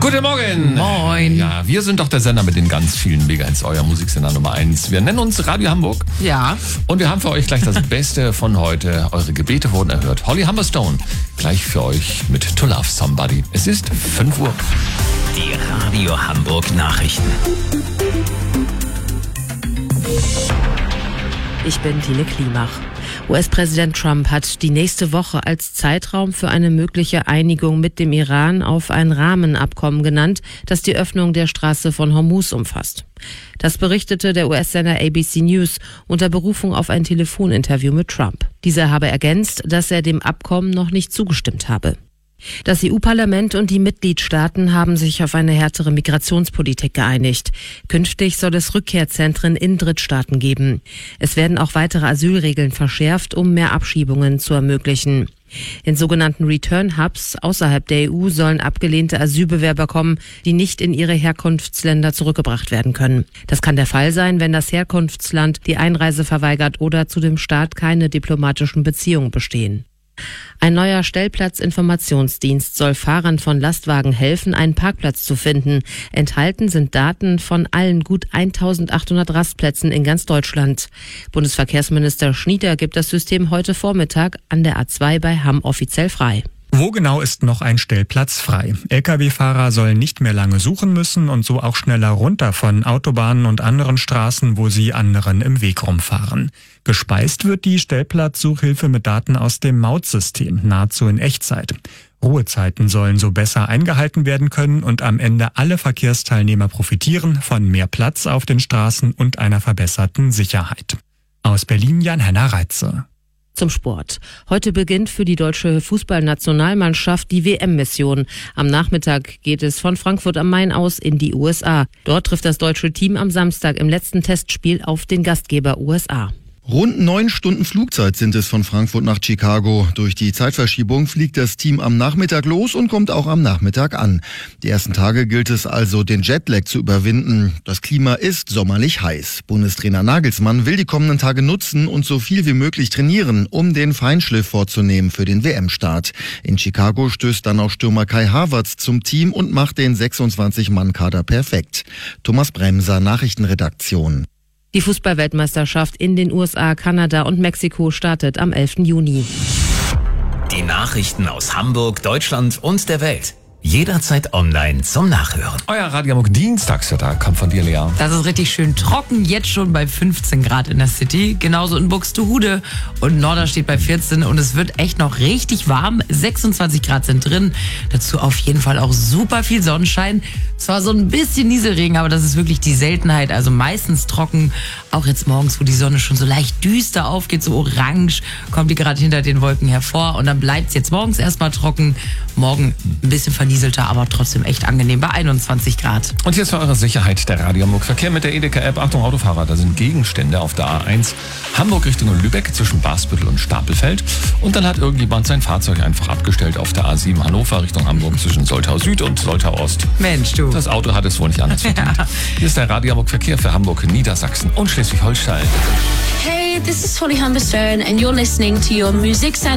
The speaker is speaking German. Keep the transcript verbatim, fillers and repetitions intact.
Guten Morgen. Moin. Ja, wir sind doch der Sender mit den ganz vielen Mega-Hits, euer Musiksender Nummer eins. Wir nennen uns Radio Hamburg. Ja. Und wir haben für euch gleich das Beste von heute. Eure Gebete wurden erhört. Holly Humberstone, gleich für euch mit To Love Somebody. Es ist fünf Uhr. Die Radio Hamburg Nachrichten. Ich bin Tine Klimach. U S-Präsident Trump hat die nächste Woche als Zeitraum für eine mögliche Einigung mit dem Iran auf ein Rahmenabkommen genannt, das die Öffnung der Straße von Hormuz umfasst. Das berichtete der U S-Sender A B C News unter Berufung auf ein Telefoninterview mit Trump. Dieser habe ergänzt, dass er dem Abkommen noch nicht zugestimmt habe. Das E U-Parlament und die Mitgliedstaaten haben sich auf eine härtere Migrationspolitik geeinigt. Künftig soll es Rückkehrzentren in Drittstaaten geben. Es werden auch weitere Asylregeln verschärft, um mehr Abschiebungen zu ermöglichen. In sogenannten Return-Hubs außerhalb der E U sollen abgelehnte Asylbewerber kommen, die nicht in ihre Herkunftsländer zurückgebracht werden können. Das kann der Fall sein, wenn das Herkunftsland die Einreise verweigert oder zu dem Staat keine diplomatischen Beziehungen bestehen. Ein neuer Stellplatzinformationsdienst soll Fahrern von Lastwagen helfen, einen Parkplatz zu finden. Enthalten sind Daten von allen gut eintausendachthundert Rastplätzen in ganz Deutschland. Bundesverkehrsminister Schnieder gibt das System heute Vormittag an der A zwei bei Hamm offiziell frei. Wo genau ist noch ein Stellplatz frei? L K W-Fahrer sollen nicht mehr lange suchen müssen und so auch schneller runter von Autobahnen und anderen Straßen, wo sie anderen im Weg rumfahren. Gespeist wird die Stellplatzsuchhilfe mit Daten aus dem Mautsystem, nahezu in Echtzeit. Ruhezeiten sollen so besser eingehalten werden können und am Ende alle Verkehrsteilnehmer profitieren von mehr Platz auf den Straßen und einer verbesserten Sicherheit. Aus Berlin Jan-Henner Reitze. Zum Sport. Heute beginnt für die deutsche Fußballnationalmannschaft die W M-Mission. Am Nachmittag geht es von Frankfurt am Main aus in die U S A. Dort trifft das deutsche Team am Samstag im letzten Testspiel auf den Gastgeber U S A. Rund neun Stunden Flugzeit sind es von Frankfurt nach Chicago. Durch die Zeitverschiebung fliegt das Team am Nachmittag los und kommt auch am Nachmittag an. Die ersten Tage gilt es also, den Jetlag zu überwinden. Das Klima ist sommerlich heiß. Bundestrainer Nagelsmann will die kommenden Tage nutzen und so viel wie möglich trainieren, um den Feinschliff vorzunehmen für den W M-Start. In Chicago stößt dann auch Stürmer Kai Havertz zum Team und macht den sechsundzwanzig-Mann-Kader perfekt. Thomas Bremser, Nachrichtenredaktion. Die Fußballweltmeisterschaft in den U S A, Kanada und Mexiko startet am elften Juni. Die Nachrichten aus Hamburg, Deutschland und der Welt. Jederzeit online zum Nachhören. Euer Radio Hamburg Dienstagswetter kommt von dir, Lea. Das ist richtig schön trocken, jetzt schon bei fünfzehn Grad in der City. Genauso in Buxtehude und Norderstedt bei vierzehn. Und es wird echt noch richtig warm. sechsundzwanzig Grad sind drin. Dazu auf jeden Fall auch super viel Sonnenschein. Zwar so ein bisschen Nieselregen, aber das ist wirklich die Seltenheit. Also meistens trocken. Auch jetzt morgens, wo die Sonne schon so leicht düster aufgeht, so orange, kommt die gerade hinter den Wolken hervor. Und dann bleibt es jetzt morgens erstmal trocken. Morgen ein bisschen vernieselter, aber trotzdem echt angenehm bei einundzwanzig Grad. Und jetzt für eure Sicherheit der Radio Hamburg Verkehr mit der Edeka-App. Achtung Autofahrer, da sind Gegenstände auf der A eins. Hamburg Richtung Lübeck zwischen Basbüttel und Stapelfeld. Und dann hat irgendjemand sein Fahrzeug einfach abgestellt auf der A sieben Hannover Richtung Hamburg zwischen Soltau Süd und Soltau Ost. Mensch, du. Das Auto hat es wohl nicht anders verdient. Ja. Hier ist der Radio Hamburg Verkehr für Hamburg, Niedersachsen und Schleswig-Holstein. Hey, this is Holly Humberstone and you're listening to your music center.